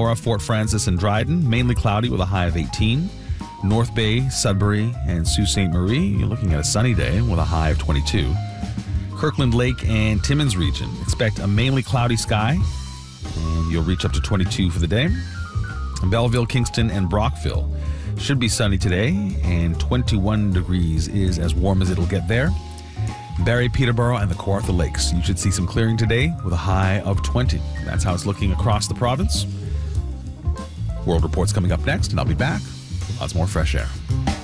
Aurora, Fort Frances, and Dryden, mainly cloudy with a high of 18. North Bay, Sudbury, and Sault Ste. Marie, you're looking at a sunny day with a high of 22. Kirkland Lake and Timmins region, expect a mainly cloudy sky, and you'll reach up to 22 for the day. Belleville, Kingston, and Brockville should be sunny today, and 21 degrees is as warm as it'll get there. Barrie, Peterborough, and the Kawartha Lakes, you should see some clearing today with a high of 20. That's how it's looking across the province. World Report's coming up next, and I'll be back with lots more fresh air.